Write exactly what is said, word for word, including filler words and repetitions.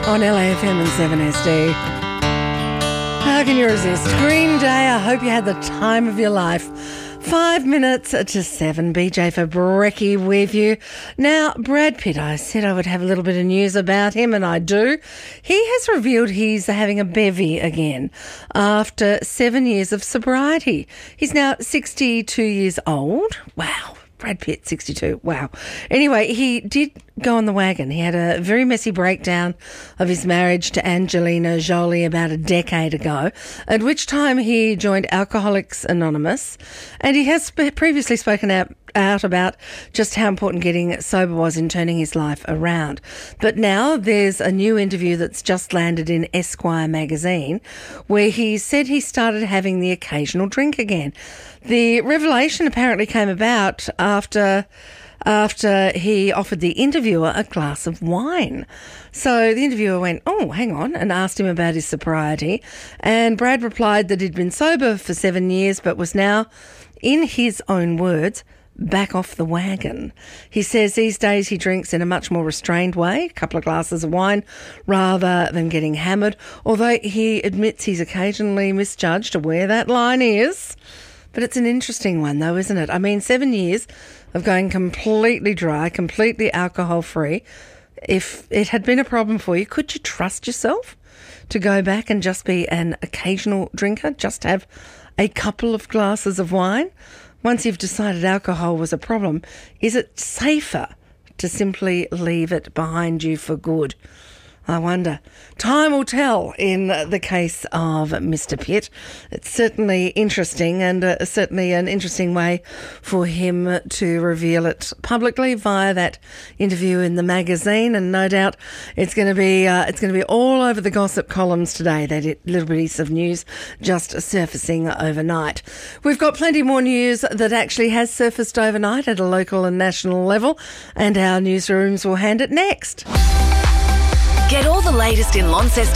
on L A F M and seven S D. How can you resist? Green Day, I hope you had the time of your life. Five minutes to seven. B J Fabrecki with you. Now, Brad Pitt, I said I would have a little bit of news about him, and I do. He has revealed he's having a bevy again after seven years of sobriety. He's now sixty-two years old. Wow. Brad Pitt, sixty-two. Wow. Anyway, he did go on the wagon. He had a very messy breakdown of his marriage to Angelina Jolie about a decade ago, at which time he joined Alcoholics Anonymous, and he has previously spoken out, out about just how important getting sober was in turning his life around. But now there's a new interview that's just landed in Esquire magazine where he said he started having the occasional drink again. The revelation apparently came about after after he offered the interviewer a glass of wine. So the interviewer went, oh, hang on, and asked him about his sobriety. And Brad replied that he'd been sober for seven years but was now, in his own words, back off the wagon. He says these days he drinks in a much more restrained way, a couple of glasses of wine, rather than getting hammered, although he admits he's occasionally misjudged where that line is. But it's an interesting one, though, isn't it? I mean, seven years of going completely dry, completely alcohol-free. If it had been a problem for you, could you trust yourself to go back and just be an occasional drinker, just have a couple of glasses of wine? Once you've decided alcohol was a problem, is it safer to simply leave it behind you for good? I wonder. Time will tell in the case of Mister Pitt. It's certainly interesting, and uh, certainly an interesting way for him to reveal it publicly via that interview in the magazine. And no doubt it's going to be uh, it's going to be all over the gossip columns today. That little piece of news just surfacing overnight. We've got plenty more news that actually has surfaced overnight at a local and national level, and our newsrooms will hand it next. Get all the latest in Launceston